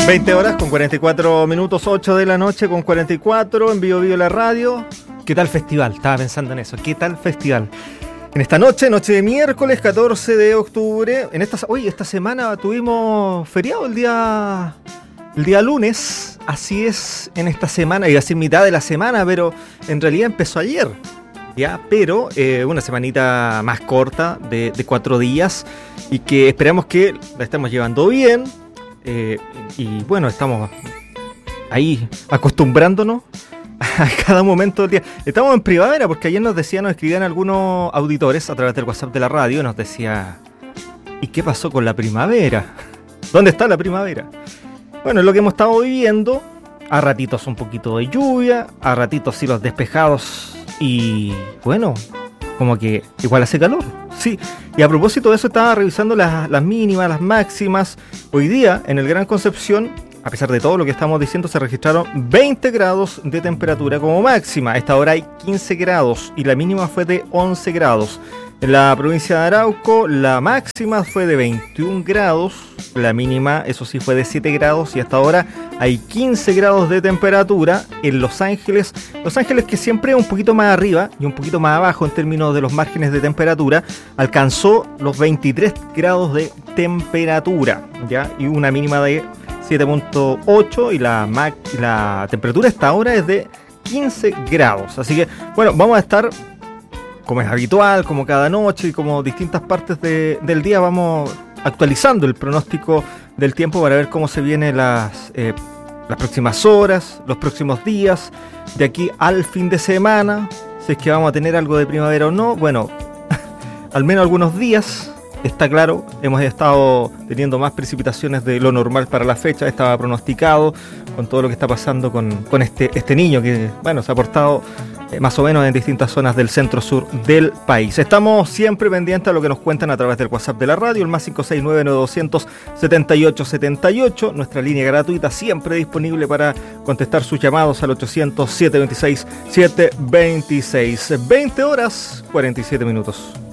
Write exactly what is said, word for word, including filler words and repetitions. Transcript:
veinte horas con cuarenta y cuatro minutos, ocho de la noche con cuarenta y cuatro, en Vivo Vivo la radio. ¿Qué tal festival? Estaba pensando en eso. ¿Qué tal festival? En esta noche, noche de miércoles catorce de octubre, en esta, hoy, esta semana tuvimos feriado el día, el día lunes, así es, en esta semana, iba a decir mitad de la semana, pero en realidad empezó ayer, ya, pero eh, una semanita más corta, de, de cuatro días, y que esperamos que la estemos llevando bien. Eh, y bueno, estamos ahí acostumbrándonos a cada momento del día. Estamos en primavera porque ayer nos decían, nos escribían algunos auditores a través del WhatsApp de la radio, nos decía, ¿y qué pasó con la primavera? ¿Dónde está la primavera? Bueno, es lo que hemos estado viviendo, a ratitos un poquito de lluvia, a ratitos cielos despejados y bueno, como que igual hace calor. Sí, y a propósito de eso estaba revisando las, las mínimas, las máximas. Hoy día en el Gran Concepción, a pesar de todo lo que estamos diciendo, se registraron veinte grados de temperatura como máxima. A esta hora hay quince grados y la mínima fue de once grados. En la provincia de Arauco la máxima fue de veintiún grados, la mínima eso sí fue de siete grados y hasta ahora hay quince grados de temperatura. En Los Ángeles, Los Ángeles que siempre es un poquito más arriba y un poquito más abajo en términos de los márgenes de temperatura, alcanzó los veintitrés grados de temperatura, ¿ya? Y una mínima de siete punto ocho y la, mac, la temperatura hasta ahora es de quince grados. Así que, bueno, vamos a estar, como es habitual, como cada noche y como distintas partes de, del día, vamos actualizando el pronóstico del tiempo para ver cómo se vienen las, eh, las próximas horas, los próximos días, de aquí al fin de semana, si es que vamos a tener algo de primavera o no. Bueno, al menos algunos días. Está claro, hemos estado teniendo más precipitaciones de lo normal para la fecha, estaba pronosticado con todo lo que está pasando con, con este, este niño que, bueno, se ha portado eh, más o menos en distintas zonas del centro-sur del país. Estamos siempre pendientes a lo que nos cuentan a través del WhatsApp de la radio, el más cinco seis nueve nueve dos cero cero setenta y ocho setenta y ocho, nuestra línea gratuita siempre disponible para contestar sus llamados al ochocientos siete veintiséis setecientos veintiséis. veinte horas, cuarenta y siete minutos.